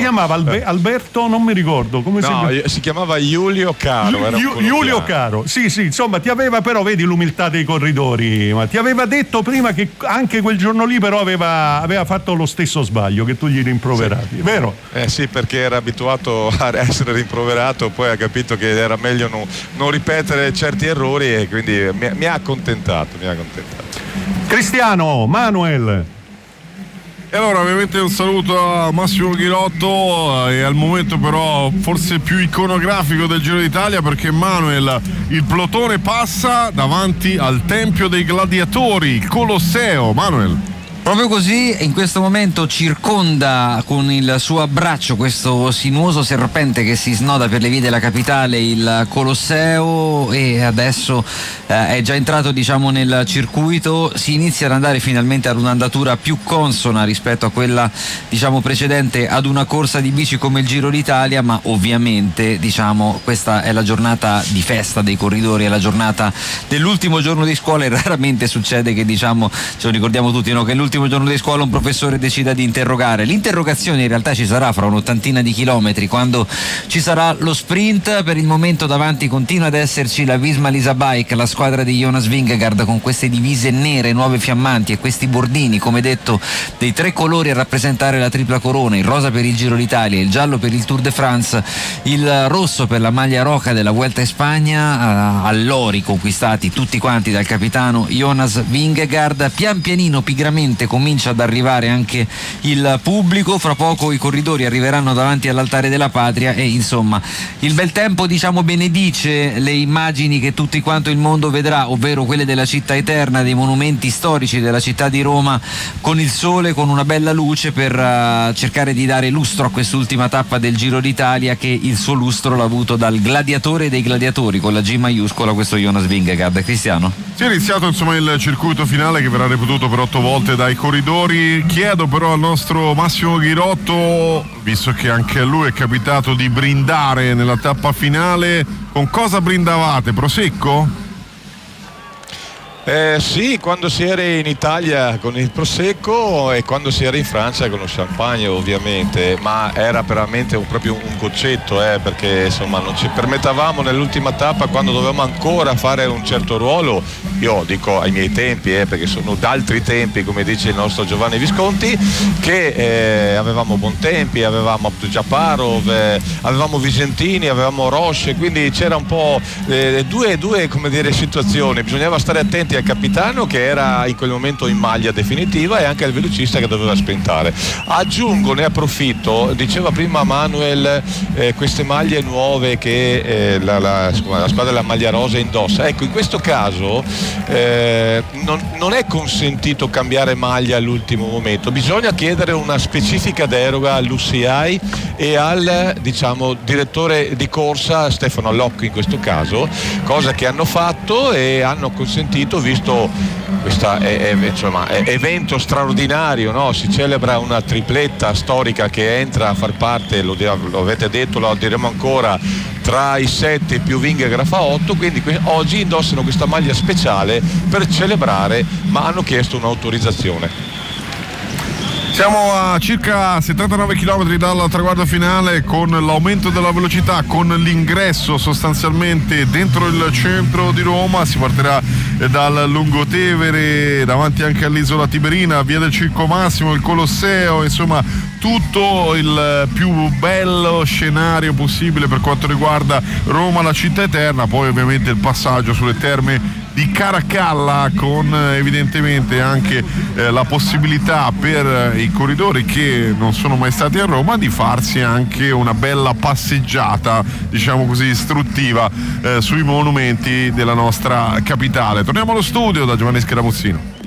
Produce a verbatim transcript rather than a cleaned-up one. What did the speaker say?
chiamava? Albe- Alberto? Non mi ricordo come no, si chiama. si chiamava Giulio Caro. Era Giu- Giulio Caro, sì, sì, insomma, ti aveva però, vedi l'umiltà dei corridori, ma ti aveva detto prima che anche quel giorno lì però aveva, aveva fatto lo stesso sbaglio che tu gli rimproveravi, sì. vero? Eh sì, perché era abituato a essere rimproverato, poi ha capito che era meglio non, non ripetere certi errori e quindi mi, mi ha accontentato, mi ha accontentato. Cristiano, Manuel. E allora ovviamente un saluto a Massimo Ghirotto e al momento però forse più iconografico del Giro d'Italia, perché Manuel, il plotone passa davanti al Tempio dei Gladiatori, il Colosseo. Manuel. Proprio così, in questo momento circonda con il suo abbraccio questo sinuoso serpente che si snoda per le vie della capitale, il Colosseo, e adesso eh, è già entrato, diciamo, nel circuito. Si inizia ad andare finalmente ad un'andatura più consona rispetto a quella, diciamo, precedente ad una corsa di bici come il Giro d'Italia, ma ovviamente, diciamo, questa è la giornata di festa dei corridori, è la giornata dell'ultimo giorno di scuola e raramente succede che, diciamo, ce lo ricordiamo tutti, no? Che l'ultimo giorno di scuola un professore decida di interrogare. L'interrogazione in realtà ci sarà fra un'ottantina di chilometri, quando ci sarà lo sprint. Per il momento davanti continua ad esserci la Visma Lease Bike, la squadra di Jonas Vingegaard, con queste divise nere nuove fiammanti e questi bordini, come detto, dei tre colori a rappresentare la tripla corona: il rosa per il Giro d'Italia, il giallo per il Tour de France, il rosso per la maglia roca della Vuelta in Spagna, all'ori conquistati tutti quanti dal capitano Jonas Vingegaard. Pian pianino, pigramente comincia ad arrivare anche il pubblico. Fra poco i corridori arriveranno davanti all'altare della patria e insomma il bel tempo, diciamo, benedice le immagini che tutti quanto il mondo vedrà, ovvero quelle della città eterna, dei monumenti storici della città di Roma, con il sole, con una bella luce, per uh, cercare di dare lustro a quest'ultima tappa del Giro d'Italia, che il suo lustro l'ha avuto dal gladiatore dei gladiatori con la G maiuscola, questo Jonas Vingegaard. Cristiano? Si è iniziato insomma il circuito finale, che verrà ripetuto per otto volte dai corridori. Chiedo però al nostro Massimo Ghirotto, visto che anche a lui è capitato di brindare nella tappa finale, con cosa brindavate? Prosecco? Eh, sì, quando si era in Italia con il prosecco e quando si era in Francia con lo champagne, ovviamente, ma era veramente un, proprio un goccetto, eh, perché insomma non ci permettavamo nell'ultima tappa, quando dovevamo ancora fare un certo ruolo. Io dico ai miei tempi, eh, perché sono d'altri tempi, come dice il nostro Giovanni Visconti, che eh, avevamo Bontempi, avevamo Abdujaparov, eh, avevamo Visentini, avevamo Roche, quindi c'era un po' eh, due, due come dire, situazioni. Bisognava stare attenti al capitano, che era in quel momento in maglia definitiva, e anche al velocista che doveva sprintare. Aggiungo, ne approfitto, diceva prima Manuel, eh, queste maglie nuove che eh, la, la, la squadra della maglia rosa indossa. Ecco, in questo caso eh, non, non è consentito cambiare maglia all'ultimo momento, bisogna chiedere una specifica deroga all'U C I e al, diciamo, direttore di corsa Stefano Allocco in questo caso, cosa che hanno fatto e hanno consentito, visto questo evento straordinario, no? Si celebra una tripletta storica che entra a far parte, lo, lo avete detto, lo diremo ancora, tra i sette più Vingegaard fa otto, quindi que- oggi indossano questa maglia speciale per celebrare, ma hanno chiesto un'autorizzazione. Siamo a circa settantanove chilometri dal traguardo finale, con l'aumento della velocità, con l'ingresso sostanzialmente dentro il centro di Roma. Si partirà dal Lungotevere, davanti anche all'isola Tiberina, via del Circo Massimo, il Colosseo, insomma tutto il più bello scenario possibile per quanto riguarda Roma, la città eterna. Poi ovviamente il passaggio sulle terme di Caracalla, con evidentemente anche eh, la possibilità per i corridori che non sono mai stati a Roma di farsi anche una bella passeggiata, diciamo così, istruttiva eh, sui monumenti della nostra capitale. Torniamo allo studio da Giovanni Scaramuzzino.